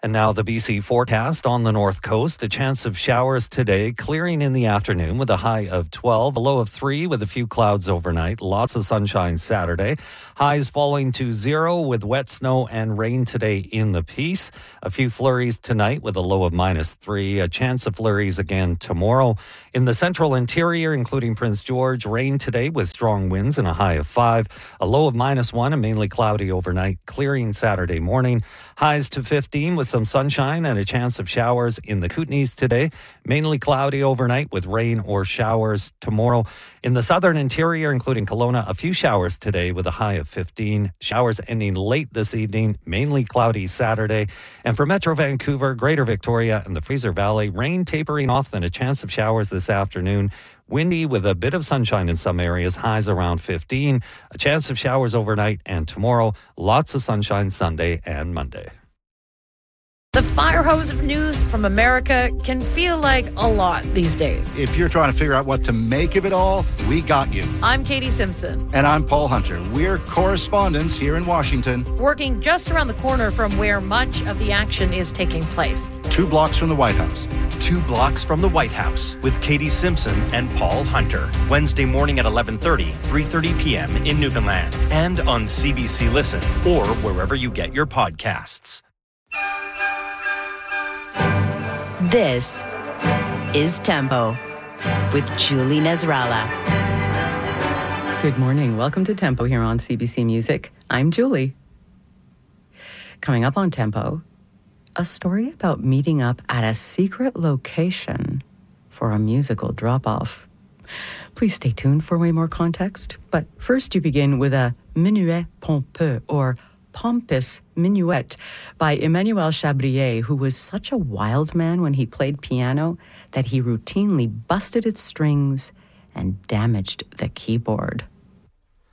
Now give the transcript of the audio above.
And now the BC forecast on the north coast. A chance of showers today, clearing in the afternoon with a high of 12, a low of 3 with a few clouds overnight. Lots of sunshine Saturday. Highs falling to 0 with wet snow and rain today in the Peace. A few flurries tonight with a low of -3. A chance of flurries again tomorrow. In the central interior, including Prince George, rain today with strong winds and a high of 5. A low of -1 and mainly cloudy overnight. Clearing Saturday morning. Highs to 15 with some sunshine and a chance of showers in the Kootenays today. Mainly cloudy overnight with rain or showers tomorrow. In the southern interior, including Kelowna, a few showers today with a high of 15. Showers ending late this evening, mainly cloudy Saturday. And for Metro Vancouver, Greater Victoria, and the Fraser Valley, rain tapering off, then a chance of showers this afternoon. Windy with a bit of sunshine in some areas, highs around 15. A chance of showers overnight and tomorrow. Lots of sunshine Sunday and Monday. The fire hose of news from America can feel like a lot these days. If you're trying to figure out what to make of it all, we got you. I'm Katie Simpson. And I'm Paul Hunter. We're correspondents here in Washington. Working just around the corner from where much of the action is taking place. 2 blocks from the White House. 2 blocks from the White House with Katie Simpson and Paul Hunter. Wednesday morning at 11:30, 3:30 p.m. in Newfoundland. And on CBC Listen or wherever you get your podcasts. This is Tempo with Julie Nasrallah. Good morning. Welcome to Tempo here on CBC Music. I'm Julie. Coming up on Tempo, a story about meeting up at a secret location for a musical drop-off. Please stay tuned for way more context. But first you begin with a minuet pompeux, or Pompous Minuet by Emmanuel Chabrier, who was such a wild man when he played piano that he routinely busted its strings and damaged the keyboard.